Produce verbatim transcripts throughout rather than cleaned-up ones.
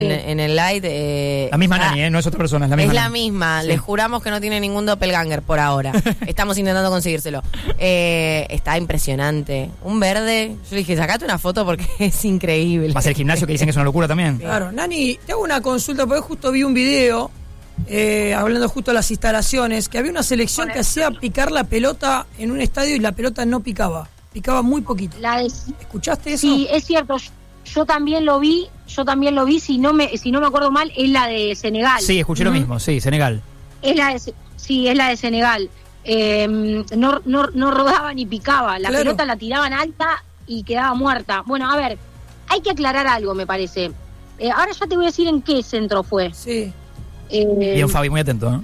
En, en el light. Eh, la misma ah, Nani, ¿eh? No es otra persona, es la misma. Es la Nani. misma. Sí. Le juramos que no tiene ningún doppelganger por ahora. Estamos intentando conseguírselo. Eh, está impresionante. Un verde. Yo le dije, sacate una foto porque es increíble. Va a ser el gimnasio que dicen que es una locura también. Claro, Nani, te hago una consulta, porque justo vi un video, eh, hablando justo de las instalaciones, que había una selección que hacía picar la pelota en un estadio y la pelota no picaba. Picaba muy poquito. La de... ¿Escuchaste eso? Sí, es cierto. Yo también lo vi, yo también lo vi, si no me si no me acuerdo mal, es la de Senegal. Sí, escuché lo mismo, sí, Senegal. Es la de, sí, es la de Senegal. Eh, no, no, no rodaba ni picaba, la Claro. pelota la tiraban alta y quedaba muerta. Bueno, a ver, hay que aclarar algo, me parece. Eh, ahora ya te voy a decir en qué centro fue. Sí. Eh, Bien, Fabi, muy atento, ¿no?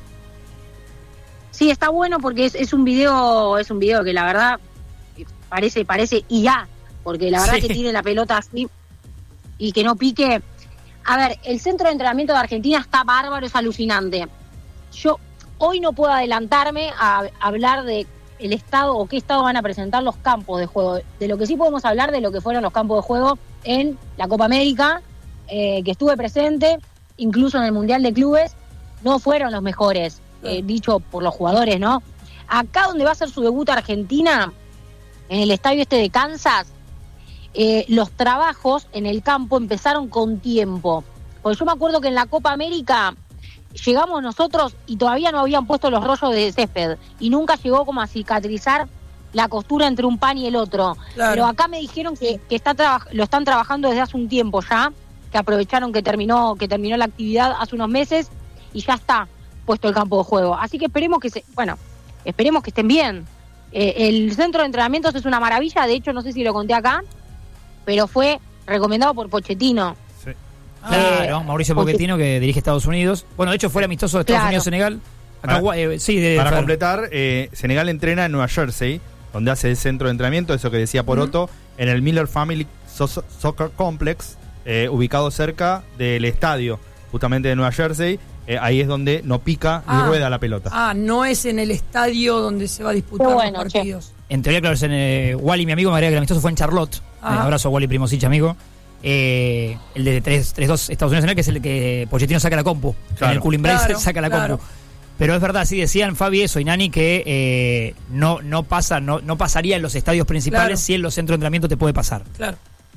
Sí, está bueno porque es, es un video, es un video que la verdad parece, parece I A, porque la verdad Sí. que tiene la pelota así y que no pique. A ver, el centro de entrenamiento de Argentina está bárbaro, es alucinante. Yo hoy no puedo adelantarme a, a hablar de el estado o qué estado van a presentar los campos de juego. De lo que sí podemos hablar de lo que fueron los campos de juego en la Copa América, eh, que estuve presente, incluso en el Mundial de Clubes, no fueron los mejores, eh, dicho por los jugadores, ¿no? Acá donde va a ser su debut Argentina, en el estadio este de Kansas, eh, los trabajos en el campo empezaron con tiempo. Porque yo me acuerdo que en la Copa América llegamos nosotros y todavía no habían puesto los rollos de césped y nunca llegó como a cicatrizar la costura entre un pan y el otro. Claro. Pero acá me dijeron que, que está traba- lo están trabajando desde hace un tiempo ya, que aprovecharon que terminó, que terminó la actividad hace unos meses y ya está puesto el campo de juego. Así que esperemos que se, bueno, esperemos que estén bien. Eh, el centro de entrenamientos es una maravilla, de hecho no sé si lo conté acá, pero fue recomendado por Pochettino. Sí. Ah, Claro, Mauricio Pochettino, que dirige Estados Unidos. Bueno, de hecho fue el amistoso de Estados Claro. Unidos-Senegal. Acá, Para- eh, sí, de, Para Fer. completar, eh, Senegal entrena en Nueva Jersey, donde hace el centro de entrenamiento, eso que decía Poroto, en el Miller Family So- Soccer Complex, eh, ubicado cerca del estadio, justamente de Nueva Jersey. Eh, ahí es donde no pica ni Ah. rueda la pelota. Ah, no es en el estadio donde se va a disputar Qué bueno, los che. partidos. En teoría, claro, es en, eh, Wally, mi amigo, me agrega que el amistoso fue en Charlotte. Ah. Eh, abrazo a Wally Primosich, amigo. Eh, el de tres dos Estados Unidos, que es el que Pochettino saca la compu. Claro. En el Cooling Brace Claro, saca la claro. compu. Pero es verdad, sí decían Fabi eso y Nani que eh, no, no pasa, no, no pasaría en los estadios principales, Claro. si en los centros de entrenamiento te puede pasar. Claro.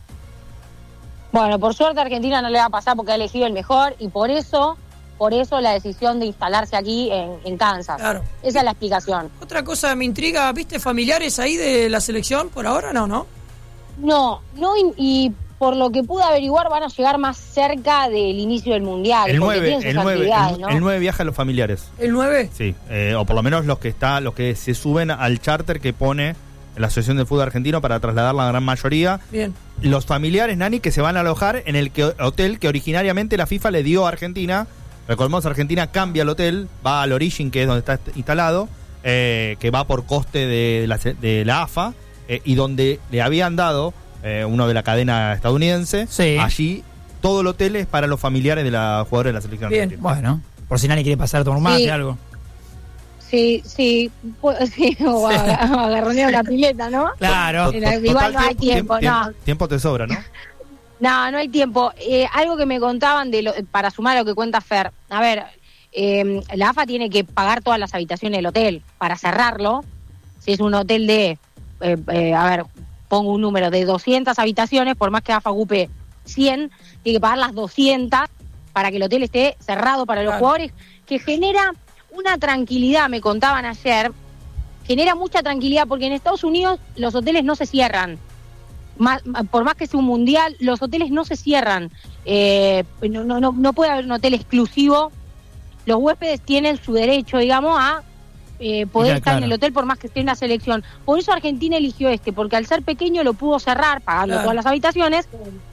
Bueno, por suerte a Argentina no le va a pasar porque ha elegido el mejor y por eso, por eso la decisión de instalarse aquí en, en Kansas. Claro. Esa es la explicación. Otra cosa me intriga, ¿viste familiares ahí de la selección? Por ahora no, ¿no? No, no y, y por lo que pude averiguar van a llegar más cerca del inicio del mundial. El porque nueve, tienen sus el, nueve, actividades, el, ¿no? el nueve viaja a los familiares. ¿El nueve? Sí, eh, o por lo menos los que está, los que se suben al charter que pone la Asociación del Fútbol Argentino para trasladar la gran mayoría. Bien. Los familiares, Nani, que se van a alojar en el que, hotel que originariamente la FIFA le dio a Argentina. Recordemos, Argentina cambia el hotel, va al Origin, que es donde está instalado, eh, que va por coste de la, de la A F A, eh, y donde le habían dado, eh, uno de la cadena estadounidense, Sí. allí todo el hotel es para los familiares de los jugadores de la selección Bien. argentina. Bueno, por si Nani quiere pasar a tomar un mate, Sí. algo. Sí, sí, pu- sí, o a- a agarronear una pileta, ¿no? Claro. To- Igual to- no total, hay tiempo, tiempo, no. tiempo te sobra, ¿no? No, no hay tiempo. Eh, algo que me contaban de lo, para sumar a lo que cuenta Fer. A ver, eh, la A F A tiene que pagar todas las habitaciones del hotel para cerrarlo. Si es un hotel de, eh, eh, a ver, pongo un número de doscientas habitaciones, por más que A F A ocupe cien, tiene que pagar las doscientas para que el hotel esté cerrado para los Claro. jugadores, que genera una tranquilidad, me contaban ayer, genera mucha tranquilidad porque en Estados Unidos los hoteles no se cierran. Más, por más que sea un mundial, los hoteles no se cierran. Eh, no, no, no, no puede haber un hotel exclusivo. Los huéspedes tienen su derecho, digamos, a eh, poder Ya, estar claro. en el hotel por más que esté en la selección. Por eso Argentina eligió este, porque al ser pequeño lo pudo cerrar, pagando Claro. todas las habitaciones.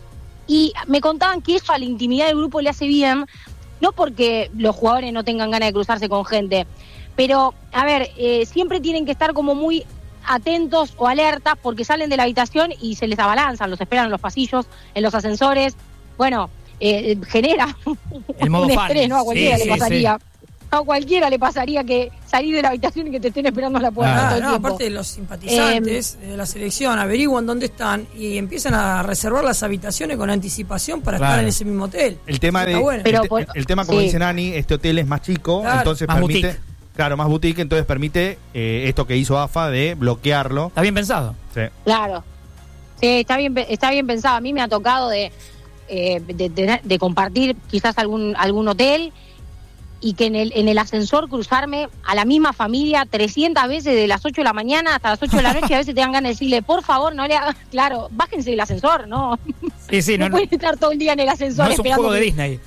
Y me contaban que eso a la intimidad del grupo le hace bien, no porque los jugadores no tengan ganas de cruzarse con gente, pero, a ver, eh, siempre tienen que estar como muy atentos o alertas porque salen de la habitación y se les abalanzan, los esperan en los pasillos, en los ascensores. Bueno, eh, genera El modo un fan. estrés, ¿no? A cualquiera Sí, le sí, pasaría. A cualquiera le pasaría que salir de la habitación y que te estén esperando en la puerta Ah, todo el no, tiempo. aparte los simpatizantes Eh, de la selección averiguan dónde están y empiezan a reservar las habitaciones con anticipación para Claro. estar en ese mismo hotel. El tema Está de bueno. Pero el, te- por- el tema, como sí. dice Nani, este hotel es más chico, Claro. entonces Más permite, boutique. claro, más boutique, entonces permite eh, esto que hizo A F A de bloquearlo. Está bien pensado. Sí. Claro. Sí, está bien, pe- está bien pensado. A mí me ha tocado de, eh, de, de- de compartir quizás algún algún hotel y que en el en el ascensor cruzarme a la misma familia trescientas veces de las ocho de la mañana hasta las ocho de la noche y a veces te dan ganas de decirle, por favor, no le hagas, claro, bájense del ascensor, ¿no? Sí, sí, no, no, no, pueden estar todo el día en el ascensor no es un esperando juego de que- Disney.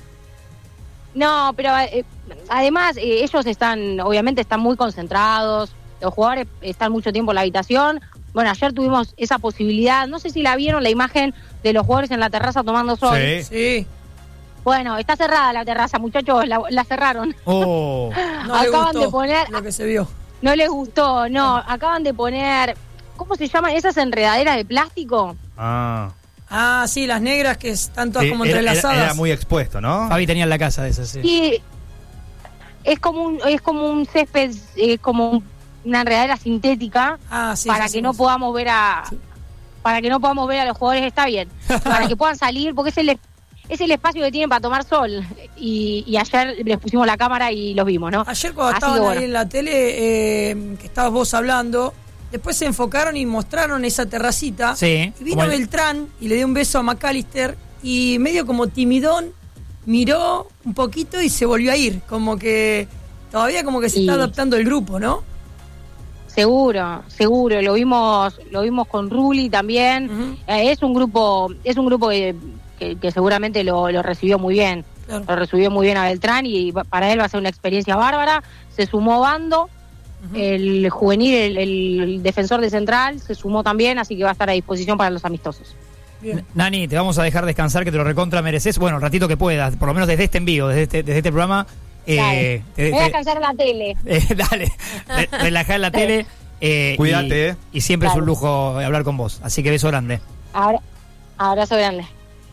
No, pero eh, además eh, ellos están, obviamente están muy concentrados, los jugadores están mucho tiempo en la habitación. Bueno, ayer tuvimos esa posibilidad, no sé si la vieron, la imagen de los jugadores en la terraza tomando sol. Sí. Sí. Bueno, está cerrada la terraza, muchachos, la, la cerraron. Oh. No le Acaban gustó de poner- lo que se vio. No les gustó, no, acaban de poner, ¿cómo se llaman esas enredaderas de plástico? Ah. Ah, sí, las negras que están todas Sí, como era, era- entrelazadas. era muy expuesto, ¿no? Fabi tenía en la casa de esas, sí. Y es como un, es como un césped, eh, como un- una enredadera sintética. Ah, sí, para sí, que sí, no sí. podamos ver a para que no podamos ver a los jugadores, está bien, para que puedan salir, porque es el es el espacio que tienen para tomar sol, y, y ayer les pusimos la cámara y los vimos, ¿no? Ayer cuando Así estaban que bueno. ahí en la tele, eh, que estabas vos hablando, después se enfocaron y mostraron esa terracita. Sí, Y vino como el- Beltrán y le dio un beso a McAllister y medio como timidón miró un poquito y se volvió a ir. Como que todavía como que se Y- está adaptando el grupo, ¿no? Seguro, seguro, lo vimos lo vimos con Rulli también. Ujú. Eh, es un grupo es un grupo que, que, que seguramente lo, lo recibió muy bien. Claro. Lo recibió muy bien a Beltrán y va- para él va a ser una experiencia bárbara. Se sumó Bando, Ujú. el juvenil, el, el defensor de Central, se sumó también, así que va a estar a disposición para los amistosos. Bien. Nani, te vamos a dejar descansar, que te lo recontra mereces. Bueno, el ratito que puedas, por lo menos desde este envío, desde este, desde este programa. Eh, Dale. te- Me voy a te- cansar en la tele. eh, dale, re- relajá en la tele. eh, Cuídate, y, eh. y siempre es un Dale. lujo hablar con vos. Así que beso grande. Ahora, abrazo grande.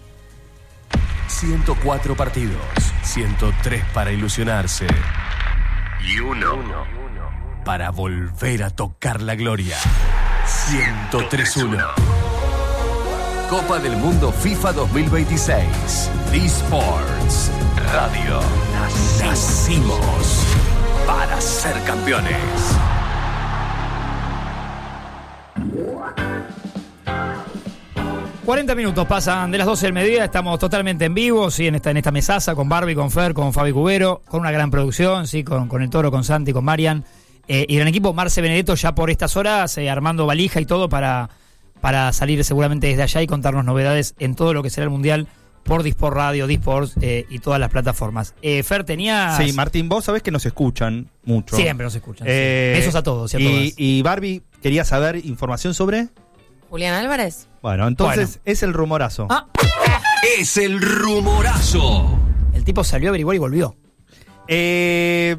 ciento cuatro partidos, ciento tres para ilusionarse y uno para volver a tocar la gloria. ciento tres uno. Copa del Mundo FIFA dos mil veintiséis. D-Sports Radio. Nacimos para ser campeones. cuarenta minutos pasan de las doce del mediodía, estamos totalmente en vivo, sí, en esta, en esta mesaza con Barbie, con Fer, con Fabi Cubero, con una gran producción, sí, con, con el Toro, con Santi, con Marian, eh, y gran equipo, Marce Benedetto ya por estas horas eh, armando valija y todo para, para salir seguramente desde allá y contarnos novedades en todo lo que será el Mundial por Disport Radio, Disports eh, y todas las plataformas. Eh, Fer, tenía... Sí, Martín, vos sabés que nos escuchan mucho. Siempre nos escuchan. sí. Eh, Besos a todos y a y, todas. y Barbie quería saber información sobre. Julián Álvarez. Bueno, entonces Bueno. es el rumorazo. Ah, Es el rumorazo. el tipo salió a averiguar y volvió. Eh,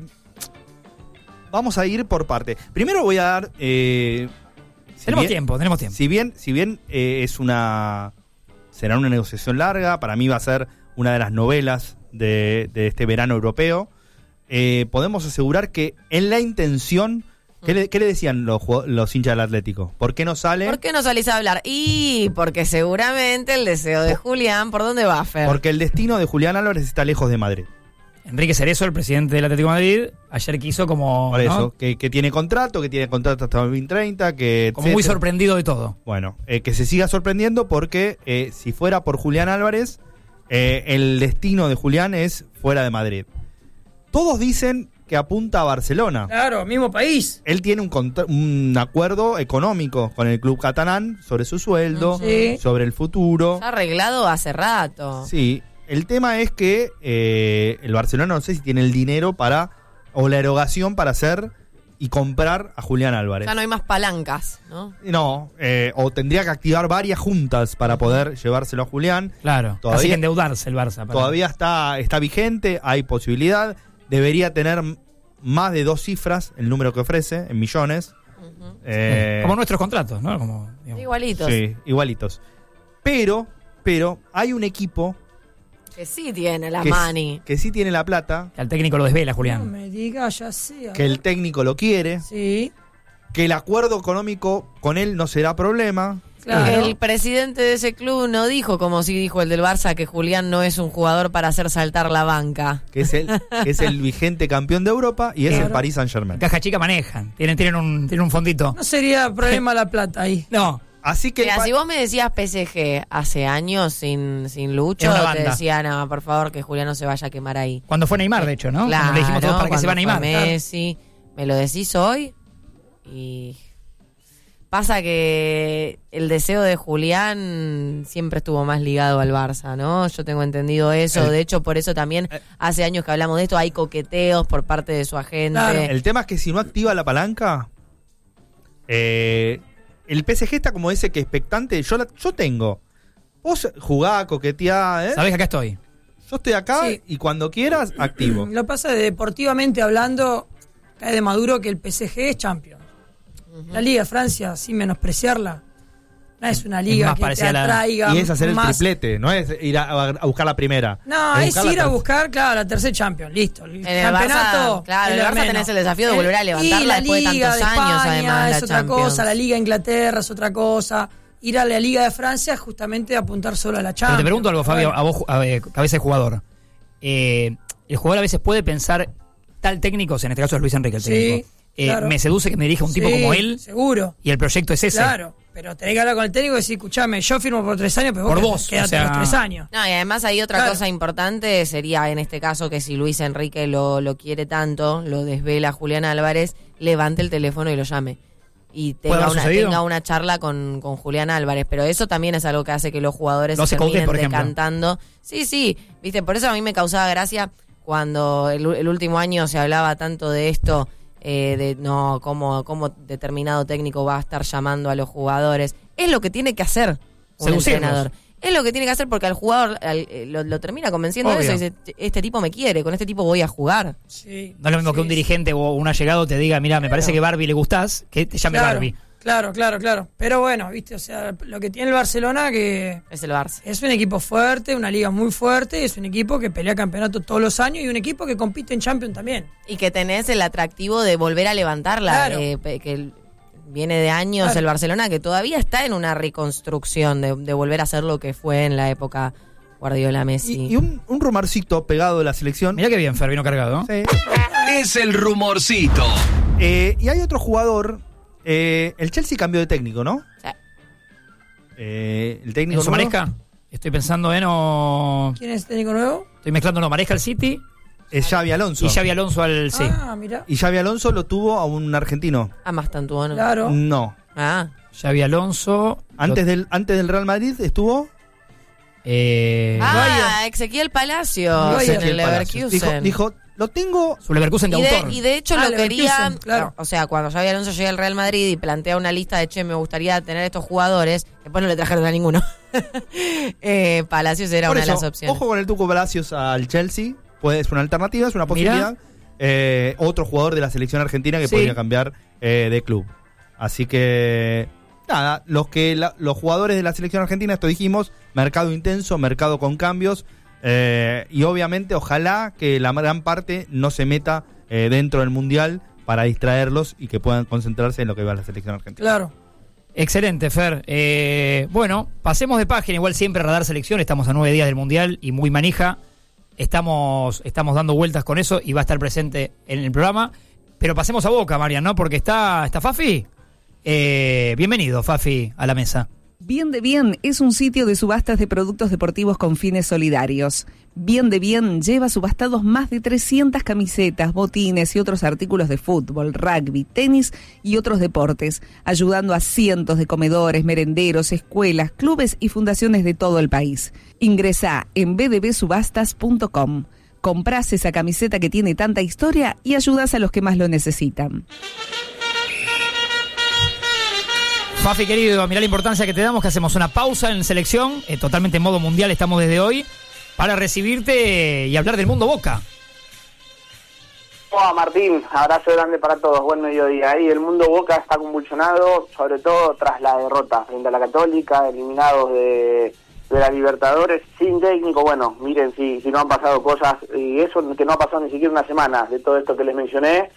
vamos a ir por parte. Primero voy a dar. eh, si Tenemos bien- tiempo, tenemos tiempo. Si bien, si bien eh, es una. Será una negociación larga, para mí va a ser una de las novelas de, de este verano europeo. eh, podemos asegurar que en la intención. ¿Qué le, qué le decían los, jugado- los hinchas del Atlético? ¿Por qué no sale? ¿Por qué no salís a hablar? Y porque seguramente el deseo de Julián, ¿por dónde va, Fer? Porque el destino de Julián Álvarez está lejos de Madrid. Enrique Cerezo, el presidente del Atlético de Madrid, ayer quiso como... Por ¿no? eso, que, que tiene contrato, que tiene contrato hasta el veinte treinta, que... Como muy etcétera. sorprendido de todo. Bueno, eh, que se siga sorprendiendo porque eh, si fuera por Julián Álvarez, eh, el destino de Julián es fuera de Madrid. Todos dicen que apunta a Barcelona. Claro, mismo país. Él tiene un, contra- un acuerdo económico con el club catalán sobre su sueldo, Sí. sobre el futuro. Está arreglado hace rato. Sí, el tema es que eh, el Barcelona no sé si tiene el dinero para, o la erogación para hacer y comprar a Julián Álvarez. Ya no hay más palancas, ¿no? No, eh, o tendría que activar varias juntas para poder llevárselo a Julián. Claro. Todavía- Así que endeudarse el Barça. para- Todavía está, está vigente, hay posibilidad. Debería tener m- más de dos cifras el número que ofrece, en millones. Eh, Como nuestros contratos, ¿no? Como, digamos. Igualitos. Sí, igualitos. Pero, pero hay un equipo Que sí tiene la que, mani. que sí tiene la plata, Que al técnico lo desvela, No Julián. me diga, ya sé. a que ver. el técnico lo quiere, Sí, que el acuerdo económico con él no será problema. claro. El presidente de ese club no dijo, como sí dijo el del Barça, que Julián no es un jugador para hacer saltar la banca. Que es el, que es el vigente campeón de Europa y es Claro. el Paris Saint Germain. Caja chica manejan. Tienen, tienen, un, tienen un fondito. No sería problema la plata ahí. No. Así que el Mira, pa- si vos me decías P S G hace años sin, sin Lucho, Era una te banda. decía, no, por favor, que Julián no se vaya a quemar ahí. Cuando fue Neymar, de hecho, ¿no? Claro, Cuando le dijimos todos para que se va cuando Neymar. fue Messi, me lo decís hoy y pasa que el deseo de Julián siempre estuvo más ligado al Barça, ¿no? Yo tengo entendido eso, El- de hecho por eso también hace años que hablamos de esto, hay coqueteos por parte de su agente. Claro. el tema es que si no activa la palanca, eh, el P S G está como ese que expectante. Yo, la- yo tengo. Vos jugá, coqueteá, ¿eh? Sabés que acá estoy. Yo estoy acá Sí. y cuando quieras, activo. Lo que pasa es que deportivamente hablando, cae de maduro que el P S G es champion. La Liga de Francia, sin menospreciarla, no es una liga más que te parecida a la- atraiga. Y es hacer el más- triplete, no es ir a, a buscar la primera. No, es, buscar la ir a ter- buscar, claro, la tercer champion, listo. El En el campeonato. Barça, claro, es en el lo Barça menos. tenés el desafío de volver a El- levantarla y la después de Liga tantos de años, España además, es la otra Champions. cosa, la Liga de Inglaterra es otra cosa. Ir a la Liga de Francia es justamente apuntar solo a la Champions. Pero te pregunto algo, Fabio, Bueno, a vos, a, eh, cabeza de jugador. Eh, el jugador a veces puede pensar, tal técnico, en este caso es Luis Enrique el Sí, técnico, eh, claro. me seduce que me dirija un tipo sí, como él Seguro. y el proyecto es ese. Claro, pero tenés que hablar con el técnico y decir, escuchame, yo firmo por tres años, pero Por vos vos, quedate o sea- los tres años. No, y además hay otra Claro. cosa importante, sería en este caso que si Luis Enrique lo, lo quiere tanto, lo desvela Julián Álvarez, levante el teléfono y lo llame. Y ¿Puede tenga haber una, sucedido? tenga una charla con, con Julián Álvarez. Pero eso también es algo que hace que los jugadores Lo hace Coudet, terminen por ejemplo. decantando. Sí, sí, viste, por eso a mí me causaba gracia cuando el, el último año se hablaba tanto de esto, eh, de no, cómo, cómo determinado técnico va a estar llamando a los jugadores. Es lo que tiene que hacer un Seducirlos. entrenador. Es lo que tiene que hacer porque al jugador al- eh, lo, lo termina convenciendo de Obvio. eso y dice, este tipo me quiere, con este tipo voy a jugar. Sí, No es lo mismo sí, que un sí. dirigente o un allegado te diga, mira, me parece que Barbie le gustás, que te llame Claro, Barbie. claro, claro, claro. Pero bueno, viste, o sea, lo que tiene el Barcelona que Es el Barça. es un equipo fuerte, una liga muy fuerte, es un equipo que pelea campeonato todos los años y un equipo que compite en Champions también. Y que tenés el atractivo de volver a levantarla, Claro. eh, pe- que el- viene de años Claro. el Barcelona, que todavía está en una reconstrucción de, de volver a ser lo que fue en la época Guardiola Messi. Y, y un, un rumorcito pegado de la selección. Mirá que bien, Fer, vino cargado. Sí. Es el rumorcito. Eh, y hay otro jugador. eh, el Chelsea cambió de técnico, ¿no? Sí. Eh, el técnico ¿Enzo nuevo Maresca? Estoy pensando en o... ¿Quién es el técnico nuevo? Estoy mezclando no, Maresca al City es Xavi Alonso. y Xavi Alonso al... Sí. Ah, mira. Y Xavi Alonso lo tuvo a un argentino. Ah, más tanto, ¿no? Claro. No. Ah, Xavi Alonso... Antes lo- del, antes del Real Madrid estuvo. eh, ah Ezequiel Palacios Bayern. en el Ezequiel Palacios. Leverkusen. Dijo, dijo, lo tengo. su Leverkusen de Y de, autor. y de hecho Ah, lo Leverkusen, querían, claro. o sea, cuando Xabi Alonso llega al Real Madrid y plantea una lista de, che, me gustaría tener estos jugadores, después no le trajeron a ninguno. eh, Palacios era Por una de eso, las opciones. ojo con el Tuco Palacios al Chelsea. Puede, es una alternativa, es una Mirá. posibilidad. Eh, otro jugador de la selección argentina que Sí. podría cambiar eh, de club. Así que, nada, los que la- los jugadores de la selección argentina, esto dijimos, mercado intenso, mercado con cambios. eh, y obviamente, ojalá que la gran parte no se meta eh, dentro del mundial para distraerlos y que puedan concentrarse en lo que va la selección argentina. Claro. Excelente, Fer. Eh, bueno, pasemos de página. Igual siempre Radar Selección. Estamos a nueve días del Mundial y muy manija. Estamos, estamos dando vueltas con eso y va a estar presente en el programa. Pero pasemos a Boca, Marian, ¿no? Porque está, está Fafi. Eh, bienvenido, Fafi, a la mesa. Bien de Bien es un sitio de subastas de productos deportivos con fines solidarios. Bien de Bien lleva subastados más de trescientas camisetas, botines y otros artículos de fútbol, rugby, tenis y otros deportes, ayudando a cientos de comedores, merenderos, escuelas, clubes y fundaciones de todo el país. Ingresá en b d b subastas punto com. Comprás esa camiseta que tiene tanta historia y ayudás a los que más lo necesitan. Fafi, querido, mirá la importancia que te damos, que hacemos una pausa en selección, eh, totalmente en modo mundial estamos desde hoy, para recibirte y hablar del mundo Boca. Hola Martín, abrazo grande para todos, buen mediodía. Ahí el mundo Boca está convulsionado, sobre todo tras la derrota frente a la Católica, eliminados de, de la Libertadores sin técnico. Bueno, miren si, si no han pasado cosas, y eso que no ha pasado ni siquiera una semana de todo esto que les mencioné.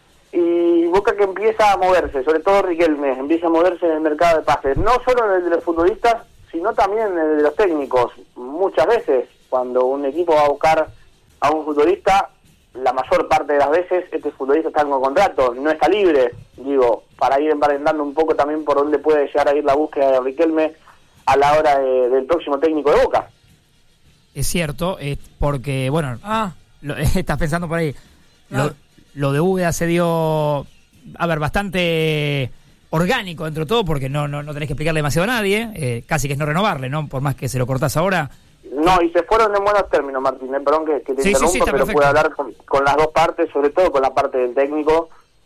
Y Boca que empieza a moverse, sobre todo Riquelme, empieza a moverse en el mercado de pases, no solo en el de los futbolistas, sino también en el de los técnicos. Muchas veces, cuando un equipo va a buscar a un futbolista, la mayor parte de las veces este futbolista está con contrato, no está libre, digo, para ir emparentando un poco también por dónde puede llegar a ir la búsqueda de Riquelme a la hora de, del próximo técnico de Boca. Es cierto, es porque, bueno, Ah, lo, estás pensando por ahí, claro. lo, lo de Úbeda se dio, a ver, bastante orgánico dentro de todo, porque no, no, no tenés que explicarle demasiado a nadie, eh, casi que es no renovarle, ¿no? Por más que se lo cortás ahora. No, y se fueron en buenos términos, Martín, eh, perdón que, que te Sí, sí, interrumpa, sí, está pero perfecto. puedo hablar con, con las dos partes, sobre todo con la parte del técnico.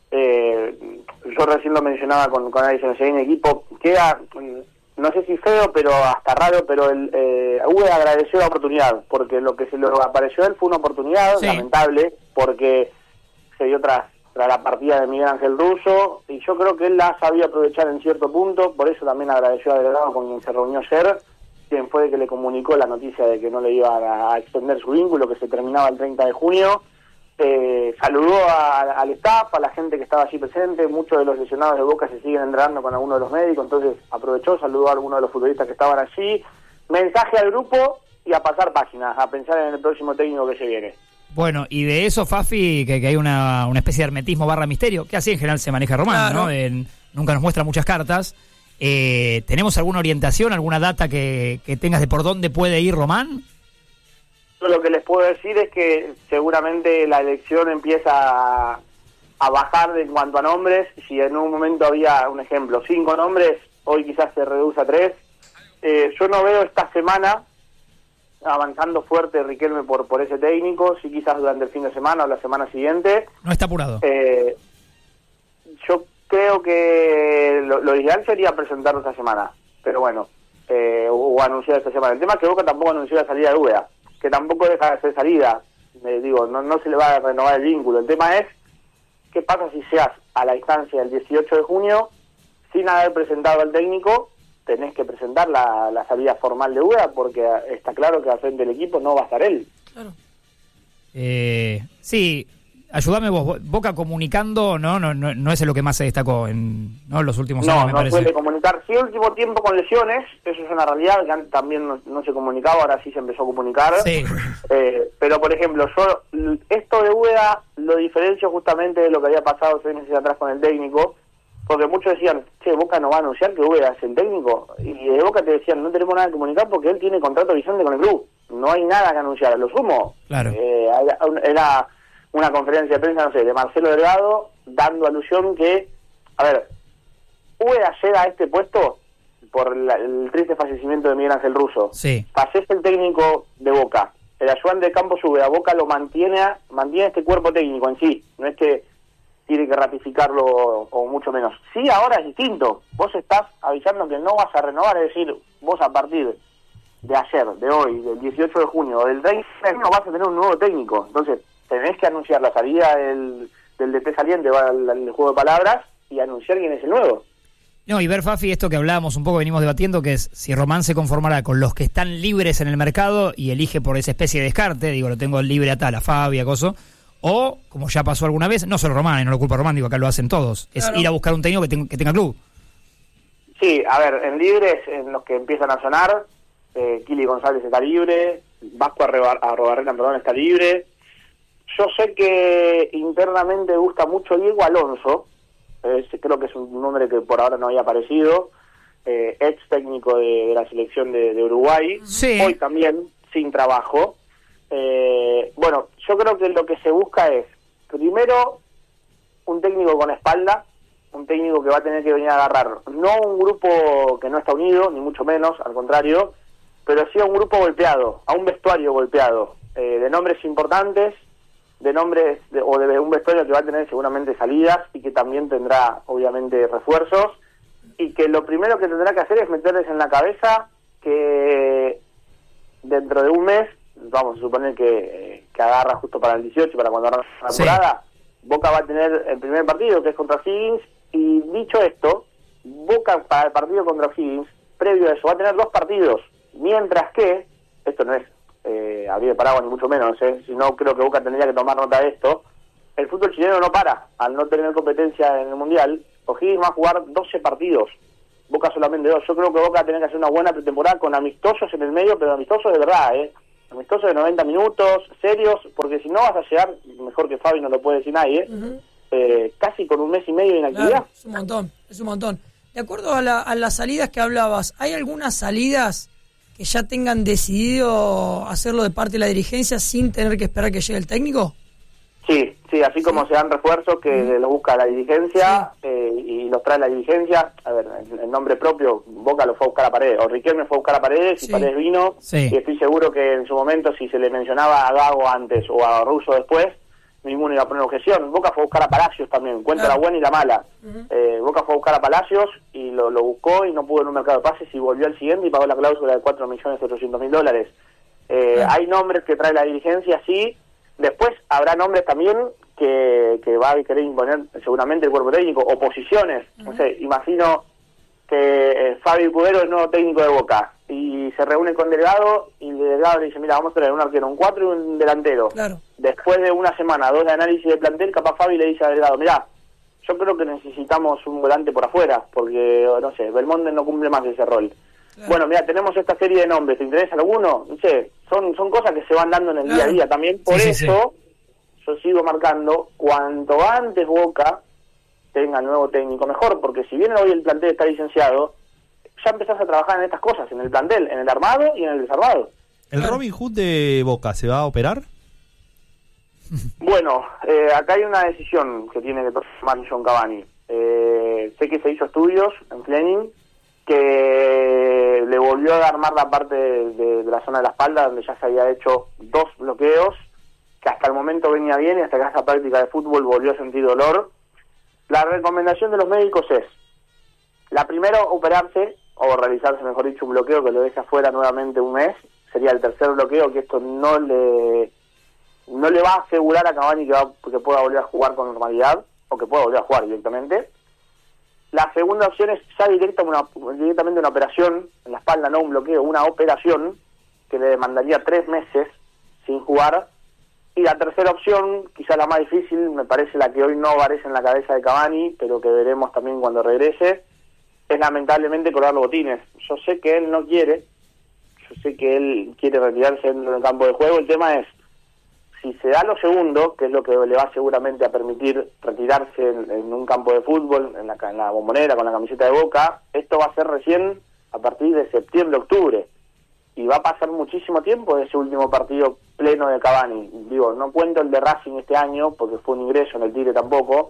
Eh, yo recién lo mencionaba con, con Alison, en equipo, queda, no sé si feo, pero hasta raro, pero el eh, Úbeda agradeció la oportunidad, porque lo que se le apareció a él fue una oportunidad Sí. lamentable, porque se dio tras, tras la partida de Miguel Ángel Russo, y yo creo que él la sabía aprovechar en cierto punto, por eso también agradeció a Delgado con quien se reunió ayer, quien fue el que le comunicó la noticia de que no le iba a, a extender su vínculo, que se terminaba el treinta de junio. Eh, saludó a, al staff, a la gente que estaba allí presente. Muchos de los lesionados de Boca se siguen entrenando con alguno de los médicos, entonces aprovechó, saludó a algunos de los futbolistas que estaban allí. Mensaje al grupo y a pasar páginas, a pensar en el próximo técnico que se viene. Bueno, y de eso, Fafi, que, que hay una, una especie de hermetismo barra misterio, que así en general se maneja Román, Claro. ¿no? En- nunca nos muestra muchas cartas. Eh, ¿Tenemos alguna orientación, alguna data que, que tengas de por dónde puede ir Román? Yo lo que les puedo decir es que seguramente la elección empieza a, a bajar de en cuanto a nombres. Si en un momento había, un ejemplo, cinco nombres, hoy quizás se reduce a tres. Eh, yo no veo esta semana avanzando fuerte Riquelme por, por ese técnico, si quizás durante el fin de semana o la semana siguiente. No está apurado. Eh, yo creo que lo, lo ideal sería presentarlo esta semana, pero bueno, eh, o, o anunciar esta semana. El tema es que Boca tampoco anunció la salida de Úbeda, que tampoco deja de ser salida. Eh, digo, no, no se le va a renovar el vínculo. El tema es, ¿qué pasa si se hace a la instancia del dieciocho de junio, sin haber presentado al técnico? Tenés que presentar la, la salida formal de Úbeda, porque está claro que al frente del equipo no va a estar él. Eh, sí, ayúdame vos. Boca comunicando, no, no, no, no es lo que más se destacó en, ¿no? en los últimos años, No, me no parece. suele comunicar. Sí, el último tiempo con lesiones, eso es una realidad, que antes también no, no se comunicaba, ahora sí se empezó a comunicar. Sí. Eh, pero, por ejemplo, yo l- esto de Úbeda lo diferencio justamente de lo que había pasado seis meses atrás con el técnico, porque muchos decían, che, Boca no va a anunciar que Úbeda es el técnico, y de Boca te decían, no tenemos nada que comunicar porque él tiene contrato vigente con el club, no hay nada que anunciar. A lo sumo, Claro. eh, era, era una conferencia de prensa, no sé, de Marcelo Delgado, dando alusión que, a ver, Úbeda llega a este puesto por la- el triste fallecimiento de Miguel Ángel Russo. Sí. Fallece el técnico de Boca, el ayudante de campo sube a Boca, lo mantiene a- mantiene este cuerpo técnico en sí, no es que tiene que ratificarlo o, o mucho menos. Sí, ahora es distinto, vos estás avisando que no vas a renovar, es decir, vos a partir de ayer, de hoy, del dieciocho de junio, o del treinta de junio vas a tener un nuevo técnico, entonces tenés que anunciar la salida del, del D T saliente, va al, al juego de palabras, y anunciar quién es el nuevo. No, y ver, Fafi, esto que hablábamos un poco, venimos debatiendo, que es si Román se conformará con los que están libres en el mercado y elige por esa especie de descarte, digo, lo tengo libre a tal, a Fabi, a Coso, o, como ya pasó alguna vez, no solo Román, y no lo culpa a Román, digo, acá lo hacen todos, es Claro. ir a buscar un técnico que, ten- que tenga club. Sí, a ver, en libres, en los que empiezan a sonar, eh, Kili González está libre, Vasco Arreba- Arrobarrena, perdón, está libre. Yo sé que internamente gusta mucho Diego Alonso, eh, creo que es un nombre que por ahora no había aparecido, eh, ex técnico de, de la selección de, de Uruguay, Sí. hoy también sin trabajo. Eh, bueno, yo creo que lo que se busca es, primero, un técnico con espalda, un técnico que va a tener que venir a agarrar, no un grupo que no está unido, ni mucho menos, al contrario, pero sí a un grupo golpeado, a un vestuario golpeado, eh, de nombres importantes, de nombres, de, o de un vestuario que va a tener seguramente salidas y que también tendrá, obviamente, refuerzos, y que lo primero que tendrá que hacer es meterles en la cabeza que dentro de un mes, vamos a suponer que, eh, que agarra justo para el dieciocho, para cuando arranque la Sí. temporada, Boca va a tener el primer partido, que es contra Higgins, y dicho esto, Boca para el partido contra Higgins, previo a eso, va a tener dos partidos, Mientras que, esto no es eh, abrir el paraguas ni mucho menos, ¿eh? Si no, creo que Boca tendría que tomar nota de esto, el fútbol chileno no para, al no tener competencia en el Mundial. O'Higgins va a jugar doce partidos, Boca solamente dos. Yo creo que Boca va a tener que hacer una buena pretemporada con amistosos en el medio, pero amistosos de verdad, ¿eh? Amistosos de noventa minutos, serios, porque si no vas a llegar, mejor que Fabi no lo puede decir nadie, Uh-huh. eh, casi con un mes y medio de inactividad. Claro, es un montón, es un montón. De acuerdo a, la, a las salidas que hablabas, ¿hay algunas salidas que ya tengan decidido hacerlo de parte de la dirigencia sin tener que esperar que llegue el técnico? Sí, sí, así como se dan refuerzos que Uh-huh. lo busca la dirigencia eh, y los trae la dirigencia. A ver, el, el nombre propio, Boca lo fue a buscar a Paredes, o Riquelme fue a buscar a Paredes Sí. y Paredes vino, Sí. y estoy seguro que en su momento, si se le mencionaba a Gago antes o a Russo después, ninguno iba a poner objeción. Boca fue a buscar a Palacios también, cuenta Claro. la buena y la mala. Uh-huh. eh, Boca fue a buscar a Palacios y lo, lo buscó y no pudo en un mercado de pases y volvió al siguiente y pagó la cláusula de cuatro millones ochocientos mil dólares. Eh, Claro. Hay nombres que trae la dirigencia, sí. Después habrá nombres también que, que va a querer imponer seguramente el cuerpo técnico, o posiciones. Uh-huh. No sé, imagino que eh, Fabio Cubero es el nuevo técnico de Boca y se reúne con Delgado y el Delgado le dice, mira, vamos a traer un arquero, un cuatro y un delantero. Claro. Después de una semana, dos de análisis de plantel, capaz Fabi le dice a Delgado, mira, yo creo que necesitamos un volante por afuera, porque, no sé, Belmonte no cumple más ese rol. Claro. Bueno, mira, tenemos esta serie de nombres, ¿te interesa alguno? No sé, son, son cosas que se van dando en el Claro. día a día también, por Sí, sí, eso yo sigo marcando, cuanto antes Boca tenga nuevo técnico, mejor, porque si bien hoy el plantel está licenciado, ya empezás a trabajar en estas cosas, en el plantel, en el armado y en el desarmado. ¿El Robin Hood de Boca se va a operar? Bueno, eh, acá hay una decisión que tiene que tomar John Cavani. Eh, sé que se hizo estudios en Fleming, que le volvió a armar la parte de, de, de la zona de la espalda, donde ya se había hecho dos bloqueos, que hasta el momento venía bien y hasta que esa práctica de fútbol volvió a sentir dolor. La recomendación de los médicos es, la primera, operarse, o realizarse, mejor dicho, un bloqueo que lo deje afuera nuevamente un mes. Sería el tercer bloqueo, que esto no le no le va a asegurar a Cavani que, va, que pueda volver a jugar con normalidad, o que pueda volver a jugar directamente. La segunda opción es ya directa una, directamente una operación en la espalda, no un bloqueo, una operación que le demandaría tres meses sin jugar. Y la tercera opción, quizá la más difícil, me parece la que hoy no aparece en la cabeza de Cavani, pero que veremos también cuando regrese, es lamentablemente colgar los botines. Yo sé que él no quiere, yo sé que él quiere retirarse dentro del campo de juego. El tema es, si se da lo segundo, que es lo que le va seguramente a permitir retirarse en, en un campo de fútbol, en la, en la Bombonera, con la camiseta de Boca, esto va a ser recién a partir de septiembre, octubre. Y va a pasar muchísimo tiempo de ese último partido pleno de Cavani. Digo, no cuento el de Racing este año, porque fue un ingreso, en el Tigre tampoco.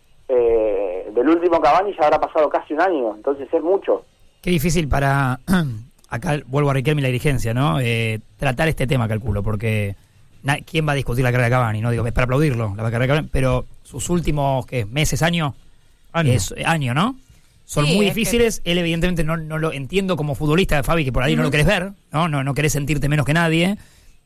Eh, del último Cavani ya habrá pasado casi un año, entonces es mucho. Qué difícil para, acá vuelvo a Riquelme y la dirigencia, ¿no? Eh, tratar este tema, calculo, porque na, ¿quién va a discutir la carrera de Cavani? No digo, es para aplaudirlo, la carrera de Cavani, pero sus últimos, ¿qué? Meses, años, Año. es, año, ¿no? Son Sí, muy es difíciles. Él evidentemente no, no lo entiendo como futbolista, Fabi, que por ahí no lo querés ver, ¿no? No, no querés sentirte menos que nadie.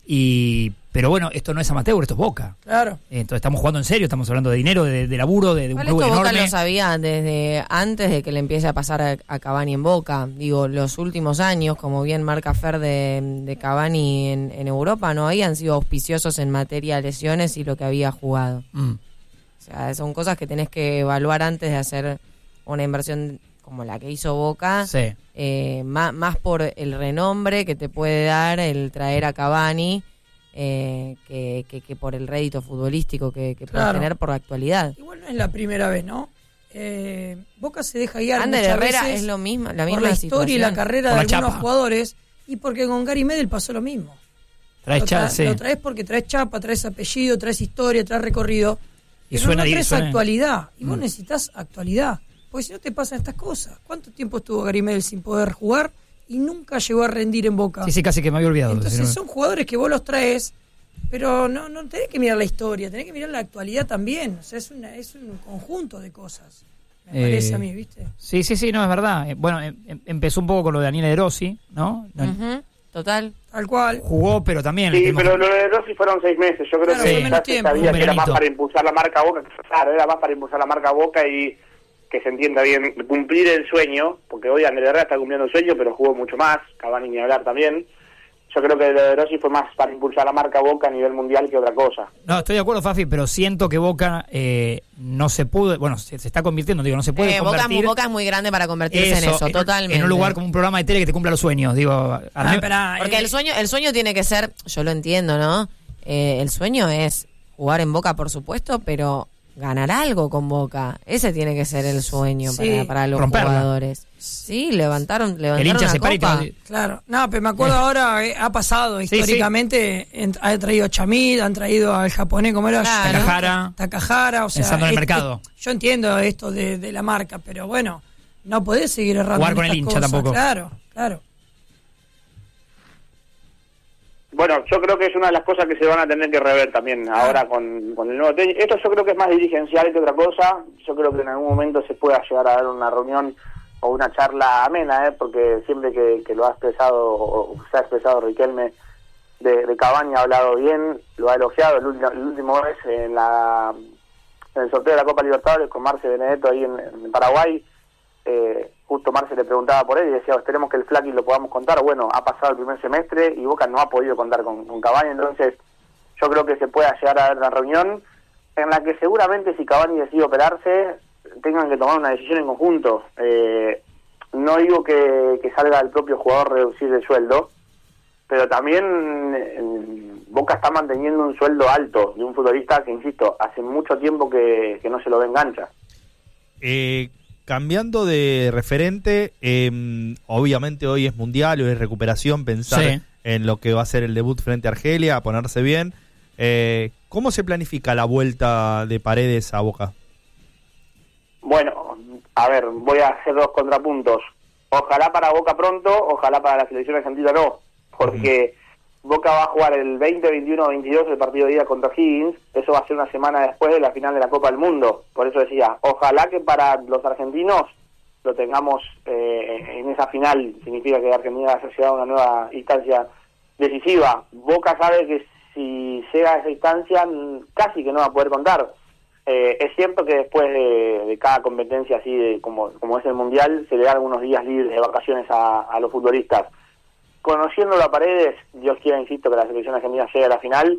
Y pero bueno, esto no es amateur, esto es Boca. Claro. Eh, Entonces estamos jugando en serio, estamos hablando de dinero, de, de laburo, de, de un Igual club esto Boca enorme. lo sabía desde antes de que le empiece a pasar a, a Cavani en Boca. Digo, los últimos años, como bien marca Fer de, de Cavani en, en Europa, no habían sido auspiciosos en materia de lesiones y lo que había jugado. Mm. O sea, son cosas que tenés que evaluar antes de hacer una inversión como la que hizo Boca. Sí. Eh, más, más por el renombre que te puede dar el traer a Cavani eh, que, que, que por el rédito futbolístico que, que puedes Claro. tener por la actualidad. Igual no es la primera vez, ¿no? Eh, Boca se deja guiar Ander muchas Herrera veces es lo mismo, la por misma la historia y la situación. carrera Por de la algunos chapa. jugadores, y porque con Gary Medel pasó lo mismo. Traes Lo, cha- tra- sí. lo traes porque traes chapa, traes apellido, traes historia, traes recorrido. Y pero suena no di- traes suena- actualidad. Y vos Mm. necesitas actualidad. Porque si no te pasan estas cosas. ¿Cuánto tiempo estuvo Gary Medel sin poder jugar y nunca llegó a rendir en Boca? Sí, sí, casi que me había olvidado. Entonces Si no- son jugadores que vos los traes, pero no, no tenés que mirar la historia, tenés que mirar la actualidad también. O sea, es, una, es un conjunto de cosas. Me Eh, parece a mí, ¿viste? Sí, sí, sí, no, es verdad. Eh, bueno, em- em- empezó un poco con lo de Daniele De Rossi, ¿no? No- Ujú, total. Tal cual. Jugó, pero también... Sí, tenemos- pero lo de Rossi fueron seis meses. Yo creo Claro, que fue ya menos se tiempo. sabía Un que era más veranito. para impulsar la marca Boca. Claro, era más para impulsar la marca Boca y que se entienda bien, cumplir el sueño, porque hoy Ander Herrera está cumpliendo el sueño, pero jugó mucho más, Cavani ni hablar también. Yo creo que lo de Rossi fue más para impulsar la marca Boca a nivel mundial que otra cosa. No, estoy de acuerdo, Fafi, pero siento que Boca eh, no se pudo, bueno, se, se está convirtiendo, digo, no se puede eh, convertir. Boca, Boca es muy grande para convertirse eso, en eso, en, totalmente. En un lugar como un programa de tele que te cumpla los sueños, digo. Ah, espera, Porque eh, el sueño, el sueño tiene que ser, yo lo entiendo, ¿no? Eh, el sueño es jugar en Boca, por supuesto, pero ganar algo con Boca. Ese tiene que ser el sueño Sí. para, para los Romperla. jugadores. Sí, levantaron, levantaron El hincha una se para y te copa. va- Claro, no, pero me acuerdo ahora, eh, ha pasado Sí, históricamente, en- ha traído a Chamid, han traído al japonés, ¿cómo era? Claro. Takahara. Takahara, o sea, Pensando en el es- mercado. es- yo entiendo esto de, de la marca, pero bueno, no podés seguir errando. Jugar en con el estas hincha cosas. tampoco. Claro, claro. Bueno, yo creo que es una de las cosas que se van a tener que rever también ahora con, con el nuevo técnico. Esto yo creo que es más dirigencial que otra cosa. Yo creo que en algún momento se pueda llegar a dar una reunión o una charla amena, ¿eh? Porque siempre que, que lo ha expresado o se ha expresado Riquelme de, de Cavani ha hablado bien, lo ha elogiado el último, el último vez en, la, en el sorteo de la Copa Libertadores con Marce Benedetto ahí en, en Paraguay. Eh, justo Marce le preguntaba por él y decía, esperemos que el Flaqui lo podamos contar. Bueno, ha pasado el primer semestre y Boca no ha podido contar con, con Cavani, entonces yo creo que se pueda llegar a dar una reunión en la que seguramente si Cavani decide operarse tengan que tomar una decisión en conjunto. Eh, no digo que, que salga el propio jugador reducir el sueldo, pero también eh, Boca está manteniendo un sueldo alto de un futbolista que, insisto, hace mucho tiempo que, que no se lo ve en cancha. Eh, cambiando de referente, eh, obviamente hoy es mundial, hoy es recuperación, pensar Sí. en lo que va a ser el debut frente a Argelia, a ponerse bien. Eh, ¿Cómo se planifica la vuelta de Paredes a Boca? Bueno, a ver, voy a hacer dos contrapuntos. Ojalá para Boca pronto, ojalá para la selección argentina no, porque Boca va a jugar el veinte, veintiuno, veintidós el partido de ida contra Higgins. Eso va a ser una semana después de la final de la Copa del Mundo. Por eso decía, ojalá que para los argentinos lo tengamos eh, en esa final. Significa que Argentina ha llegado a una nueva instancia decisiva. Boca sabe que si llega a esa instancia casi que no va a poder contar. Eh, es cierto que después de, de cada competencia así de, como, como es el Mundial, se le da algunos días libres de vacaciones a, a los futbolistas. Conociéndolo a Paredes, Dios quiera, insisto, que la selección argentina llegue a la final,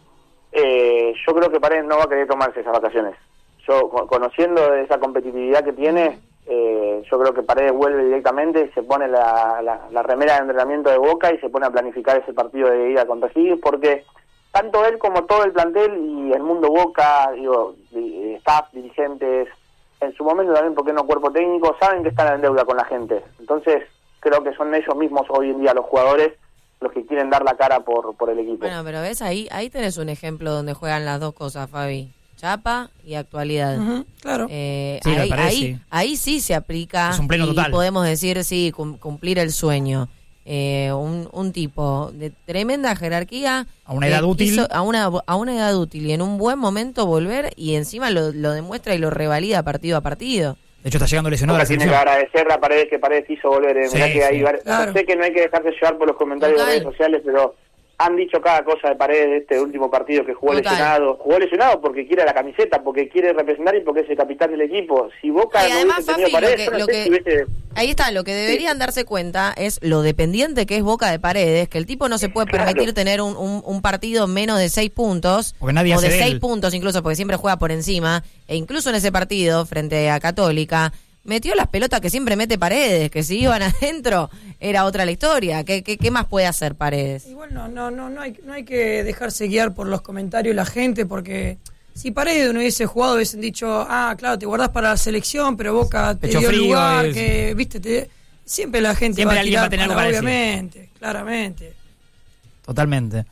eh, yo creo que Paredes no va a querer tomarse esas vacaciones. Yo, con, conociendo esa competitividad que tiene, eh, yo creo que Paredes vuelve directamente, se pone la, la, la remera de entrenamiento de Boca y se pone a planificar ese partido de ida contra Higgins, porque tanto él como todo el plantel y el mundo Boca, digo, staff, dirigentes, en su momento también, ¿por qué no cuerpo técnico? Saben que están en deuda con la gente. Entonces, creo que son ellos mismos hoy en día los jugadores los que quieren dar la cara por, por el equipo. Bueno, pero ves, ahí ahí tenés un ejemplo donde juegan las dos cosas, Fabi. Chapa y actualidad. Ujú, claro. Eh, Sí, me ahí, parece, ahí, sí. ahí sí se aplica Es un pleno y total. podemos decir, sí, cum- cumplir el sueño. Eh, un, un tipo de tremenda jerarquía. A una edad que útil. quiso- a, una, a una edad útil y en un buen momento volver y encima lo, lo demuestra y lo revalida partido a partido. De hecho, está llegando lesionado a la Boca tiene que selección. agradecerle a Paredes que Paredes quiso volver. Eh. Sí, Mirá que hay sí. var- Claro. Yo sé que no hay que dejarse llevar por los comentarios Total. de redes sociales, pero han dicho cada cosa de Paredes de este último partido que jugó Total. lesionado. Jugó lesionado porque quiere la camiseta, porque quiere representar y porque es el capitán del equipo. Si Boca Y no además, hubiese tenido Fafi, lo Paredes, que- yo no lo sé que- si hubiese... Ahí está, lo que deberían darse cuenta es lo dependiente que es Boca de Paredes, que el tipo no se puede Claro. permitir tener un, un, un partido menos de seis puntos, Porque nadie o hace de de seis él. puntos incluso, porque siempre juega por encima, e incluso en ese partido, frente a Católica, metió las pelotas que siempre mete Paredes, que si iban adentro era otra la historia. ¿Qué, qué, qué más puede hacer Paredes? Igual no, no, no, no hay, no hay que dejarse guiar por los comentarios de la gente, porque si Paredes no hubiese jugado, hubiesen dicho, ah, claro, te guardás para la selección, pero Boca te Pecho dio frío, lugar, es- que, viste, te- siempre la gente Siempre va a alguien va tirar a tener para, algo para decir. obviamente, claramente. Totalmente.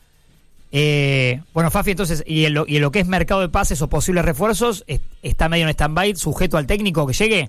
Eh, bueno, Fafi, entonces, y en, lo, y en lo que es mercado de pases o posibles refuerzos, es- está medio en stand-by, sujeto al técnico que llegue.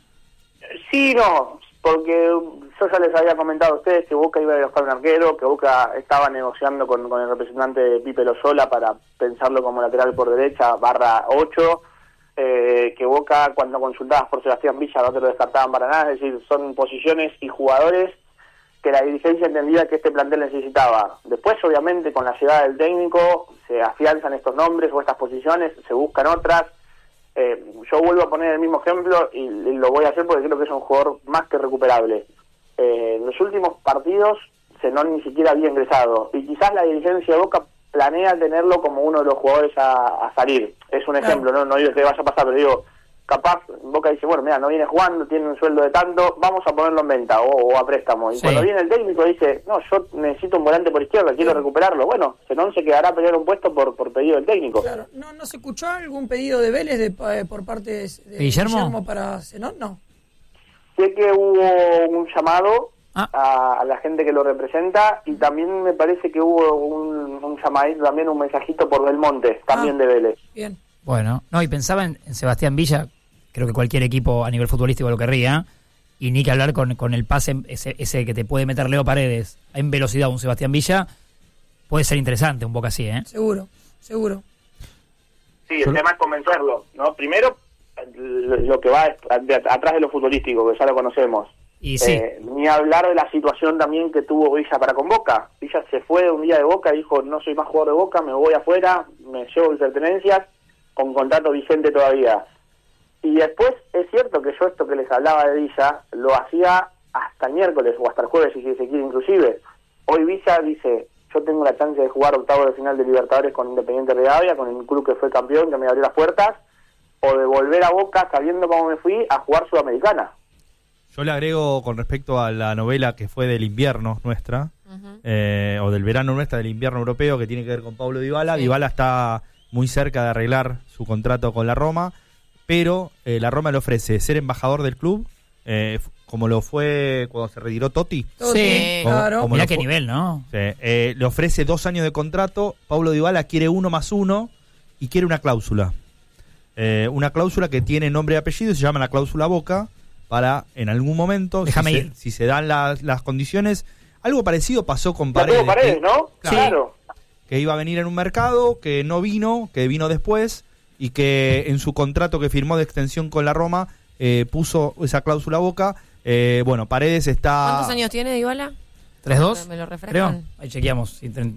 Sí, no, porque yo ya les había comentado a ustedes que Boca iba a buscar un arquero, que Boca estaba negociando con, con el representante de Pipe Loyola para pensarlo como lateral por derecha, barra ocho, eh, que Boca cuando consultabas por Sebastián Villa no te lo descartaban para nada, es decir, son posiciones y jugadores que la dirigencia entendía que este plantel necesitaba. Después, obviamente, con la llegada del técnico, se afianzan estos nombres o estas posiciones, se buscan otras. Eh, yo vuelvo a poner el mismo ejemplo y, y lo voy a hacer porque creo que es un jugador más que recuperable. Eh, en los últimos partidos Zenón ni siquiera había ingresado y quizás la dirigencia de Boca planea tenerlo como uno de los jugadores a, a salir. Es un ejemplo, no, no digo que vaya a pasar, pero digo, capaz Boca dice, bueno, mira, no viene jugando, tiene un sueldo de tanto, vamos a ponerlo en venta o, o a préstamo. Y sí. cuando viene el técnico dice, no, yo necesito un volante por izquierda, quiero recuperarlo. Bueno, Zenón se quedará a pelear un puesto por, por pedido del técnico. Claro, ¿no, no se escuchó algún pedido de Vélez de, eh, por parte de, de Guillermo? Guillermo para Zenón? No. Sé que hubo un llamado Ah. a, a la gente que lo representa y también me parece que hubo un, un llamadito, también un mensajito por Belmonte, también Ah. de Vélez. Bien. Bueno, no, y pensaba en, en Sebastián Villa, creo que cualquier equipo a nivel futbolístico lo querría, y ni que hablar con, con el pase ese, ese que te puede meter Leo Paredes en velocidad, un Sebastián Villa, puede ser interesante un poco así, ¿eh? Seguro, seguro. Sí, el tema es convencerlo, ¿no? Primero, lo que va atrás de lo futbolístico, que ya lo conocemos. Y sí. Eh, ni hablar de la situación también que tuvo Villa para con Boca. Villa se fue un día de Boca y dijo, no soy más jugador de Boca, me voy afuera, me llevo mis pertenencias, con contrato vigente todavía. Y después es cierto que yo esto que les hablaba de Villa, lo hacía hasta el miércoles o hasta el jueves, si se quiere inclusive. Hoy Villa dice, yo tengo la chance de jugar octavo de final de Libertadores con Independiente Rivadavia, con el club que fue campeón, que me abrió las puertas, o de volver a Boca, sabiendo cómo me fui, a jugar Sudamericana. Yo le agrego con respecto a la novela que fue del invierno nuestra, Ujú. eh, o del verano nuestra, del invierno europeo, que tiene que ver con Paulo Dybala. Sí. Dybala está muy cerca de arreglar su contrato con la Roma, pero eh, la Roma le ofrece ser embajador del club, eh, como lo fue cuando se retiró Totti. Sí, claro. como Mirá lo qué fu- nivel, ¿no? Sí, eh, le ofrece dos años de contrato. Paulo Dybala quiere uno más uno y quiere una cláusula. Eh, una cláusula que tiene nombre y apellido y se llama la cláusula Boca, para en algún momento, Déjame si, ir. Se, si se dan las, las condiciones, algo parecido pasó con La Paredes, tuvo Paredes, que, ¿no? Claro. Claro. que iba a venir en un mercado, que no vino, que vino después, y que en su contrato que firmó de extensión con la Roma eh, puso esa cláusula Boca. Eh, bueno, Paredes está... ¿Cuántos años tiene Dybala? ¿tres dos? ¿Me lo refrescan? Creo. Ahí chequeamos. Sí, tre-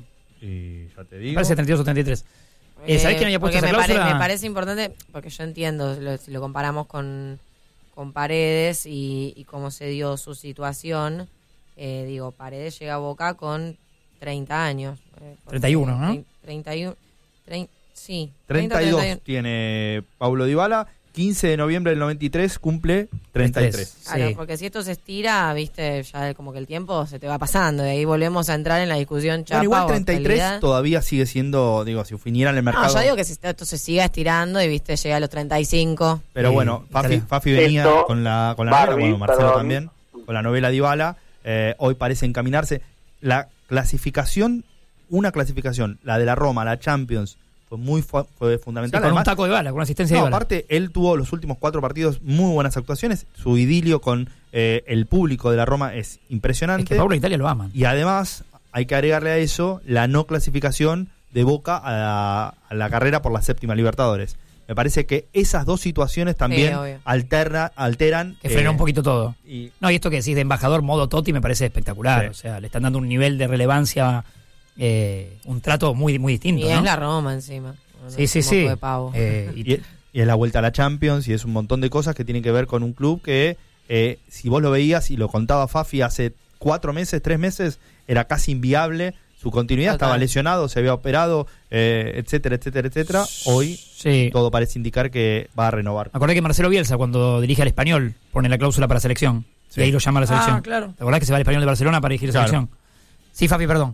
Y ya te me digo... parece treinta y dos o treinta y tres. Eh, ¿Sabés quién había puesto porque esa me, pare- cláusula? me parece importante, porque yo entiendo, lo- si lo comparamos con, con Paredes y, y cómo se dio su situación, eh, digo, Paredes llega a Boca con treinta años. eh, porque treinta y uno, ¿no? trein- treinta y uno, trein- sí. treinta y dos treinta, tiene Paulo Dybala, quince de noviembre del noventa y tres cumple treinta y tres. Claro, Sí. porque si esto se estira, viste, ya como que el tiempo se te va pasando, y ahí volvemos a entrar en la discusión chapa. Bueno, igual o treinta y tres actualidad. todavía sigue siendo, digo, si viniera en el mercado... No, yo digo que si esto se siga estirando y viste, llega a los treinta y cinco. Pero Sí, bueno, Fafi, estaría. Fafi venía Esto, con la, con la Barbie, novela, bueno, Marcelo perdón. también, con la novela Dybala. Eh, hoy parece encaminarse. La clasificación, una clasificación, la de la Roma, la Champions, fue muy fu- fue Sí, fundamental. con un Además, taco de bala, con una asistencia no, de bala. aparte, él tuvo los últimos cuatro partidos muy buenas actuaciones. Su idilio con eh, el público de la Roma es impresionante. Es que Pablo en Italia lo aman. Y además, hay que agregarle a eso la no clasificación de Boca a la, a la carrera por la séptima Libertadores. Me parece que esas dos situaciones también Sí, obvio. alterna, alteran... Que frenó eh, un poquito todo. y- No, y esto que decís de embajador modo Totti me parece espectacular. Sí. O sea, le están dando un nivel de relevancia, eh, un trato muy, muy distinto. Y ¿no? es la Roma encima. No Sí, es sí, un sí. moco de pavo. Eh, y- Y, y es la vuelta a la Champions y es un montón de cosas que tienen que ver con un club que, eh, si vos lo veías y lo contaba Fafi hace cuatro meses, tres meses, era casi inviable. Su continuidad, Total. estaba lesionado, se había operado, eh, etcétera, etcétera, etcétera. Hoy sí. todo parece indicar que va a renovar. Me acordé que Marcelo Bielsa, cuando dirige al Español, pone la cláusula para selección. Sí. Y ahí lo llama a la selección. Ah, claro. ¿Te acordás que se va al Español de Barcelona para dirigir la Claro. selección? Sí, Fafi, perdón.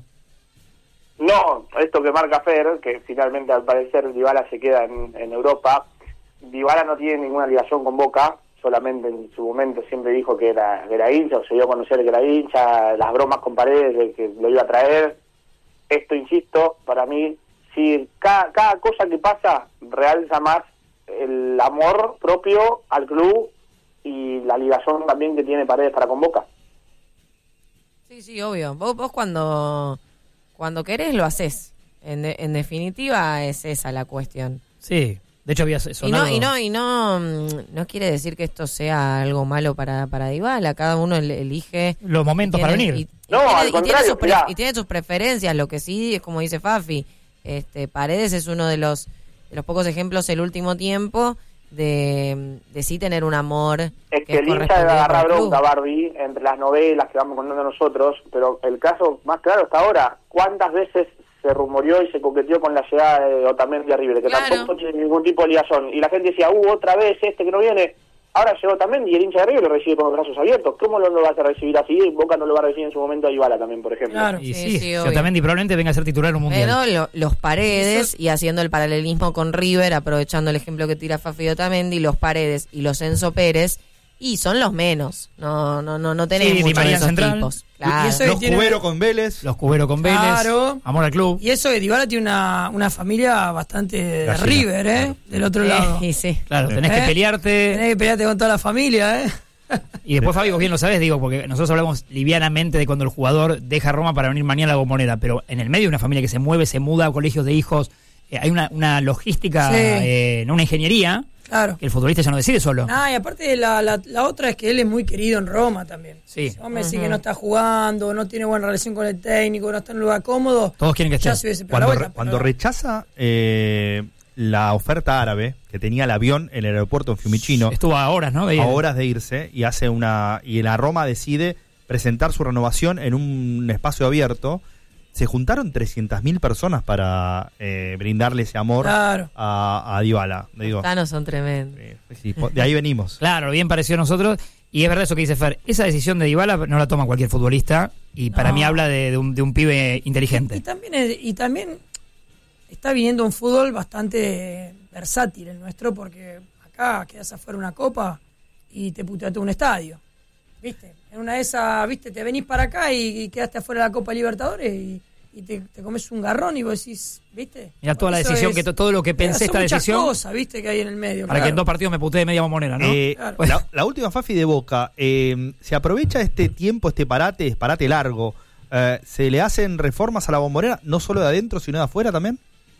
No, esto que marca Fer, que finalmente al parecer Dybala se queda en, en Europa. Dybala no tiene ninguna ligación con Boca, solamente en su momento siempre dijo que era, que era hincha, o se dio a conocer que era hincha, las bromas con Paredes de que lo iba a traer. Esto, insisto, para mí, si cada, cada cosa que pasa realza más el amor propio al club y la ligación también que tiene Paredes para con Boca. Sí, sí, obvio. Vos, vos cuando, cuando querés lo haces. En, de- en definitiva es esa la cuestión. Sí. De hecho, había Y sonado... no, y no, y no, mm, no quiere decir que esto sea algo malo para, para Dybala. Cada uno el- elige Los momentos para tiene- venir. y- y No, tiene- al y tiene contrario, sus pre- mirá. y tiene sus preferencias. Lo que sí es como dice Fafi, este Paredes es uno de los de los pocos ejemplos el último tiempo de, de sí tener un amor. Es que que el hincha debe correspondido por agarrar el club. bronca, Barbie, entre las novelas que vamos contando nosotros, pero el caso más claro hasta ahora, ¿cuántas veces se rumoreó y se coqueteó con la llegada de Otamendi a River, que Claro. tampoco tiene ningún tipo de liazón? Y la gente decía, uh, otra vez este que no viene. Ahora llegó Otamendi y el hincha de River lo recibe con los brazos abiertos. ¿Cómo no lo vas a recibir así? Boca no lo va a recibir en su momento a Dybala también, por ejemplo. Claro. Y Sí, sí, sí, si obvio. Otamendi probablemente venga a ser titular en un mundial. Pero lo- los Paredes, y haciendo el paralelismo con River, aprovechando el ejemplo que tira Fafi Otamendi, los Paredes y los Enzo Pérez, y son los menos. No, no, no, no tenés Sí, Di muchos de María esos central. tipos. Y Claro. eso- Los tiene- Cubero con Vélez. Los Cubero con Vélez. Claro. Amor al club. Y eso, Dybala tiene una, una familia bastante de Gallina. River, ¿eh? Del otro lado. Eh, y sí. Claro, tenés ¿Eh? que pelearte. Tenés que pelearte con toda la familia, ¿eh? Y después, Fabi, vos bien lo sabés, digo, porque nosotros hablamos livianamente de cuando el jugador deja Roma para venir mañana a la Bombonera, pero en el medio de una familia que se mueve, se muda a colegios de hijos, eh, hay una, una logística, Sí. eh, no una ingeniería, Claro. que el futbolista ya no decide solo. Ah, y aparte la, la, la otra es que él es muy querido en Roma también. Sí. Si vos me decís que no está jugando, no tiene buena relación con el técnico, no está en un lugar cómodo, Todos quieren que ya esté. se hubiese pegado la Cuando, vuelta. re- cuando pero- rechaza eh, la oferta árabe, que tenía el avión en el aeropuerto en Fiumicino, Estuvo a horas, ¿no? De ir. a horas de irse, y hace una y la Roma decide presentar su renovación en un espacio abierto, se juntaron trescientas mil personas para eh, brindarle ese amor Claro. a, a Dybala. Digo, Los Thanos son tremendos. eh, sí, po- de ahí venimos. Claro, bien pareció a nosotros. Y es verdad eso que dice Fer. Esa decisión de Dybala no la toma cualquier futbolista. Y para No. mí habla de, de un, de un pibe inteligente. Y también, es- y también está viniendo un fútbol bastante versátil el nuestro, porque acá quedas afuera una copa y te puteaste un estadio. ¿Viste? En una de esas, ¿viste? Te venís para acá y, y quedaste afuera de la Copa Libertadores y, y te, te comes un garrón y vos decís, ¿viste? Mira toda la Eso decisión, es- que to- todo lo que pensé son esta muchas decisión. cosas, ¿viste? Que hay en el medio. Para que en claro. dos partidos me putee media bombonera, ¿no? Eh, Claro. la, la última Fafi de Boca, eh, se aprovecha este tiempo, este parate, este parate largo, eh, ¿se le hacen reformas a la Bombonera, no solo de adentro, sino de afuera también?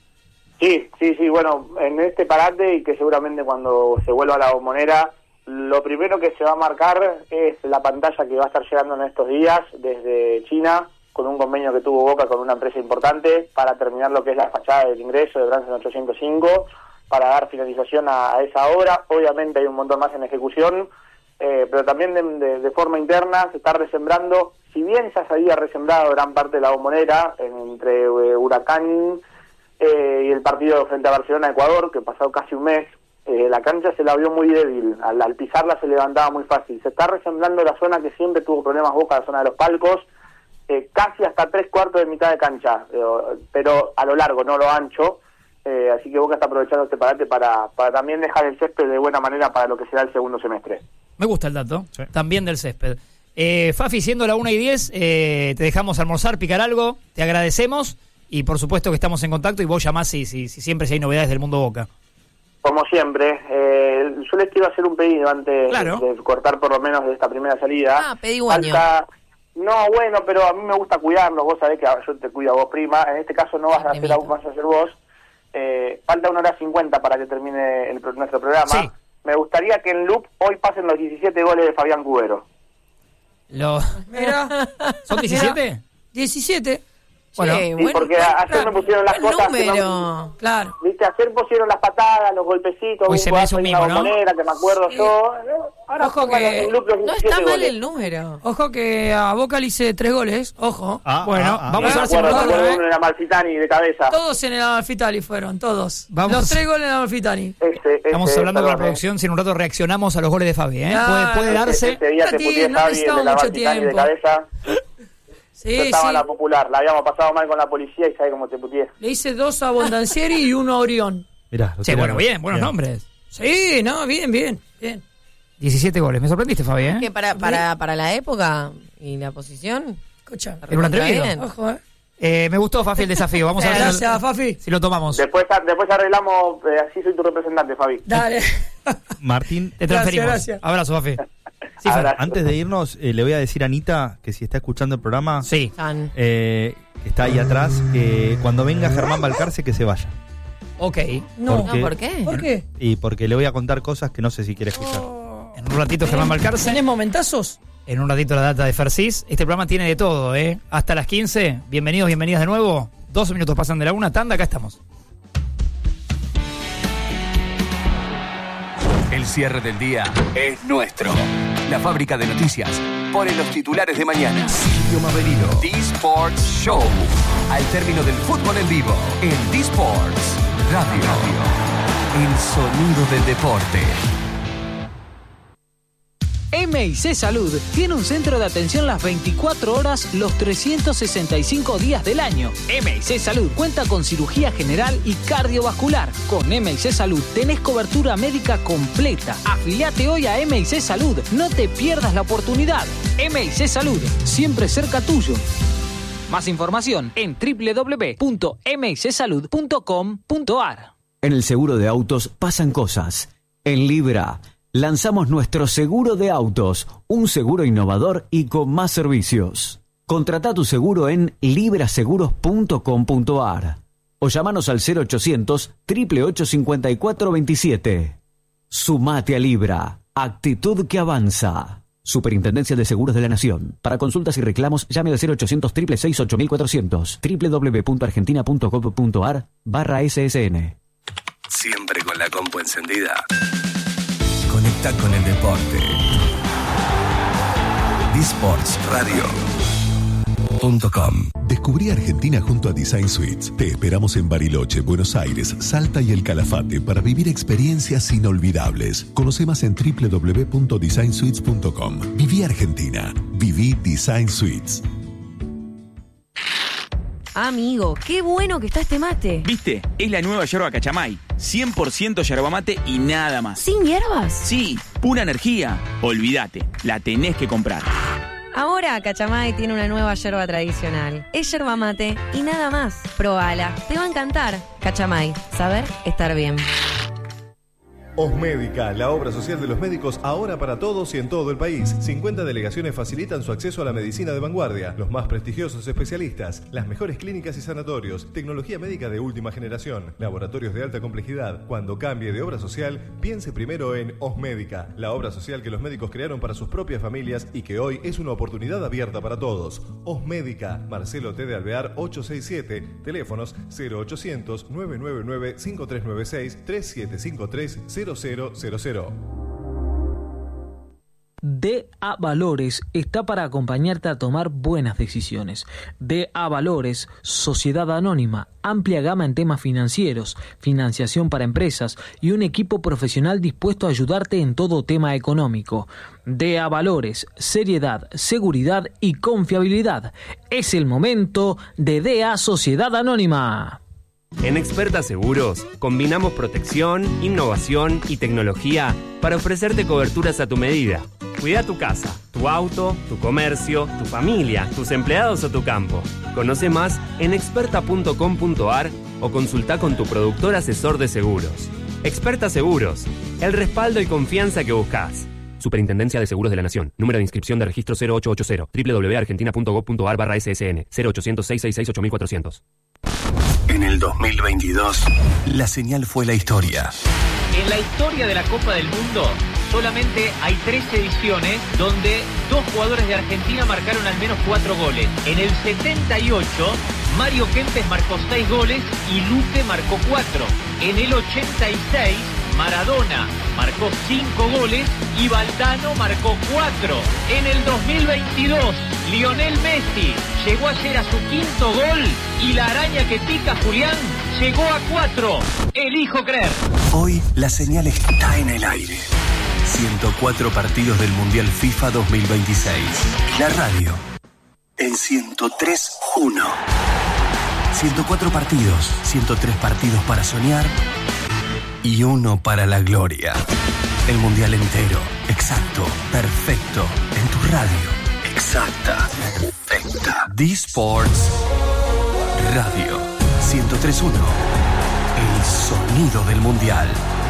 Sí, sí, sí, bueno, en este parate y que seguramente cuando se vuelva a la Bombonera, lo primero que se va a marcar es la pantalla que va a estar llegando en estos días desde China, con un convenio que tuvo Boca con una empresa importante para terminar lo que es la fachada del ingreso de Branson ochocientos cinco, para dar finalización a, a esa obra. Obviamente hay un montón más en ejecución, eh, pero también de, de, de forma interna se está resembrando, si bien ya se había resembrado gran parte de la Bombonera, en- entre eh, Huracán eh, y el partido frente a Barcelona-Ecuador, que pasó casi un mes, eh, la cancha se la vio muy débil, al, al pisarla se levantaba muy fácil. Se está resembrando la zona que siempre tuvo problemas Boca, la zona de los palcos, eh, casi hasta tres cuartos de mitad de cancha, eh, pero a lo largo, no lo ancho. Eh, así que Boca está aprovechando este parate para, para también dejar el césped de buena manera para lo que será el segundo semestre. Me gusta el dato. Sí. También del césped. Eh, Fafi, siendo la una y diez, eh, te dejamos almorzar, picar algo. Te agradecemos. Y por supuesto que estamos en contacto. Y vos llamás si, si, si siempre si hay novedades del mundo Boca. Como siempre, eh, yo les quiero hacer un pedido antes Claro. de, de cortar por lo menos de esta primera salida. Ah, pedigüeño. Falta- No, bueno, pero a mí me gusta cuidarlos. Vos sabés que yo te cuido a vos, prima. En este caso no vas a hacer Primito. aún, vas a hacer vos. Eh, falta una hora cincuenta para que termine el, pro- nuestro programa. Sí. Me gustaría que en loop hoy pasen los diecisiete goles de Fabián Cubero. Lo- Mira, ¿Son diecisiete? diecisiete. Bueno, Che, Sí, bueno, porque ayer me pusieron las buen cosas que número. no- Claro. Viste, ayer pusieron las patadas, los golpecitos, Uy, un se golazo merece un ahí en la mimo, ¿no? bombonera, que me acuerdo Sí. yo. Ahora Ojo pongan que en loop los No diecisiete está mal goles. el número. Ojo que a Boca le hice tres goles, ojo. Ah, Bueno, ah, ah. vamos Me a ver si acuerdo, nos me acuerdo ¿eh? de uno en la Malfitani de cabeza. Todos en el Amalfitani fueron, todos. Vamos. Los tres goles en el Amalfitani. Ese, estamos ese, hablando con la perdón, producción. Si en un rato reaccionamos a los goles de Fabi, ¿eh? Claro, puede, puede ese- darse. Ese día te Tati, puteé, no Fabi, necesitaba de la mucho Malfitani de tiempo. cabeza. Sí, Yo estaba sí. en la popular, la habíamos pasado mal con la policía y sabe cómo te puteé. Le hice dos a Bondancieri y uno a Orión. Mirá, lo Che, tiraron. bueno, bien, buenos nombres. Sí, no, bien, bien, bien. diecisiete goles. Me sorprendiste, Fabi, ¿eh? Que para, para, para la época y la posición. Escucha. Era un atrevido. Bien. Ojo, eh. Eh, me gustó, Fafi, el desafío. Vamos a ver si Gracias, lo- Fafi. si lo tomamos. Después, después arreglamos, eh, así soy tu representante, Fabi. Dale. Martín, Te transferimos. Gracias, gracias. Abrazo, Fafi. Sí, Fer. Abrazo. antes de irnos, eh, le voy a decir a Anita que si está escuchando el programa, Sí. Chan. eh, que está ahí atrás, que cuando venga Germán Balcarce que se vaya. Ok. No. ¿Por No, qué? ¿por qué? ¿Por qué? Y porque le voy a contar cosas que no sé si quiere escuchar. En un ratito Germán Balcarce. ¿Tenés momentazos? En un ratito la data de Fercis. Este programa tiene de todo, ¿eh? Hasta las quince. Bienvenidos, bienvenidas de nuevo. doce minutos pasan de la una. Tanda, acá estamos. El cierre del día es nuestro. La fábrica de noticias pone los titulares de mañana. Silvio Maverino. D-Sports Show. Al término del fútbol en vivo. En D-Sports Radio. El sonido del deporte. M I C Salud tiene un centro de atención las veinticuatro horas, los trescientos sesenta y cinco días del año. M I C Salud cuenta con cirugía general y cardiovascular. Con M I C Salud tenés cobertura médica completa. Afiliate hoy a M I C Salud. No te pierdas la oportunidad. M I C Salud, siempre cerca tuyo. Más información en doble u doble u doble u punto m i c salud punto com punto a r. En el seguro de autos pasan cosas. En Libra lanzamos nuestro seguro de autos, un seguro innovador y con más servicios. Contrata tu seguro en libra seguros punto com punto a r o llamanos al cero ochocientos, ocho ocho ocho, cinco cuatro dos siete. Sumate a Libra, actitud que avanza. Superintendencia de Seguros de la Nación. Para consultas y reclamos, llame al cero ochocientos, seis seis seis, ocho cuatro cero cero, doble u doble u doble u punto argentina punto gov punto a r barra S S N. Siempre con la compu encendida. Conecta con el deporte. D-Sports Radio punto com. Descubrí Argentina junto a Design Suites. Te esperamos en Bariloche, Buenos Aires, Salta y El Calafate para vivir experiencias inolvidables. Conoce más en doble u doble u doble u punto design suites punto com. Viví Argentina. Viví Design Suites. Amigo, qué bueno que está este mate. ¿Viste? Es la nueva yerba Cachamay. cien por ciento yerba mate y nada más. ¿Sin hierbas? Sí, pura energía. Olvídate, la tenés que comprar. Ahora Cachamay tiene una nueva yerba tradicional. Es yerba mate y nada más. Probala, te va a encantar. Cachamay, saber estar bien. Osmédica, la obra social de los médicos ahora para todos y en todo el país. cincuenta delegaciones facilitan su acceso a la medicina de vanguardia, los más prestigiosos especialistas, las mejores clínicas y sanatorios, tecnología médica de última generación, laboratorios de alta complejidad. Cuando cambie de obra social, piense primero en Osmédica, la obra social que los médicos crearon para sus propias familias y que hoy es una oportunidad abierta para todos. Osmédica, Marcelo T. de Alvear ochocientos sesenta y siete, teléfonos cero ochocientos, nueve nueve nueve, cinco tres nueve seis, tres siete cinco tres, cero cero cero cero. D A Valores está para acompañarte a tomar buenas decisiones. D A Valores, Sociedad Anónima, amplia gama en temas financieros, financiación para empresas y un equipo profesional dispuesto a ayudarte en todo tema económico. D A Valores, seriedad, seguridad y confiabilidad. Es el momento de D A Sociedad Anónima. En Experta Seguros, combinamos protección, innovación y tecnología para ofrecerte coberturas a tu medida. Cuida tu casa, tu auto, tu comercio, tu familia, tus empleados o tu campo. Conoce más en experta punto com punto a r o consulta con tu productor asesor de seguros. Experta Seguros, el respaldo y confianza que buscas. Superintendencia de Seguros de la Nación. Número de inscripción de registro cero ocho ochenta, doble u doble u doble u punto argentina punto gov punto a r barra S S N, cero ochocientos, seis seis seis, ocho cuatro cero cero. En el dos mil veintidós, la señal fue la historia. En la historia de la Copa del Mundo, solamente hay tres ediciones donde dos jugadores de Argentina marcaron al menos cuatro goles. En el setenta y ocho, Mario Kempes marcó seis goles y Luque marcó cuatro. En el ochenta y seis, Maradona marcó cinco goles y Valdano marcó cuatro. En el dos mil veintidós, Lionel Messi llegó ayer a su quinto gol y la araña que pica Julián llegó a cuatro. Elijo creer. Hoy la señal está en el aire. ciento cuatro partidos del Mundial FIFA dos mil veintiséis. La radio en ciento tres punto uno. ciento cuatro partidos, ciento tres partidos para soñar y uno para la gloria. El Mundial entero, exacto, perfecto, en tu radio. Exacta, perfecta. D-Sports Radio ciento tres punto uno. El sonido del Mundial.